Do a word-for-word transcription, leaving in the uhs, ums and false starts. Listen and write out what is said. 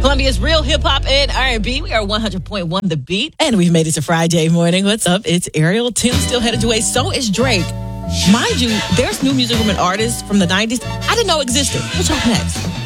Columbia's real hip hop and R and B. We are one hundred point one The Beat. And we've made it to Friday morning. What's up? It's Ariel. Tim still headed away. So is Drake. Mind you, there's new music from an artist from the nineties I didn't know existed. We'll talk next.